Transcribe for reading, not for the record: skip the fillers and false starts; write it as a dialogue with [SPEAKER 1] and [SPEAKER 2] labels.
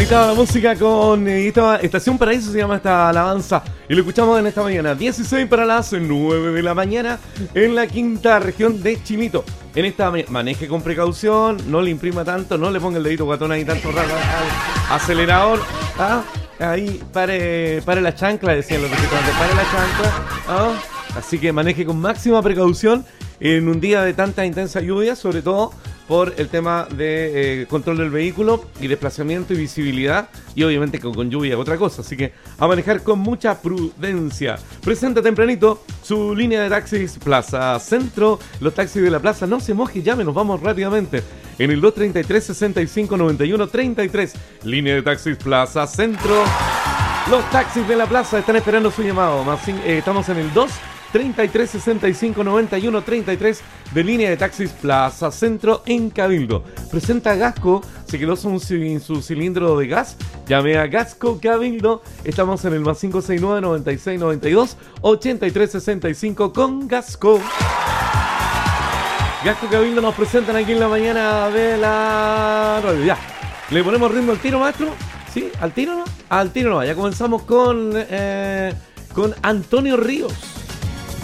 [SPEAKER 1] estaba la música con Estación Paraíso, se llama esta alabanza. Y lo escuchamos en esta mañana, 16 para las 9 de la mañana, en la quinta región de Chimito. En esta maneje con precaución, no le imprima tanto, no le ponga el dedito guatón ahí tanto rato al acelerador. Ahí pare la chancla, decían los visitantes, pare la chancla. Así que maneje con máxima precaución en un día de tanta intensa lluvia, sobre todo por el tema de control del vehículo y desplazamiento y visibilidad, y obviamente con lluvia otra cosa, así que a manejar con mucha prudencia. Presenta tempranito su línea de taxis Plaza Centro, los taxis de la plaza, no se moje, llame, nos vamos rápidamente en el 233-6591-33, línea de taxis Plaza Centro. Los taxis de la plaza están esperando su llamado, estamos en el 233-6591-33 de línea de taxis Plaza Centro en Cabildo. Presenta Gasco, se quedó sin su cilindro de gas. Llame a Gasco Cabildo. Estamos en el más 569-9692-8365 con Gasco. Gasco Cabildo nos presentan aquí en la mañana de la radio. Ya, ¿le ponemos ritmo al tiro, maestro? ¿Sí? ¿Al tiro no? Al tiro no. Ya comenzamos con Antonio Ríos.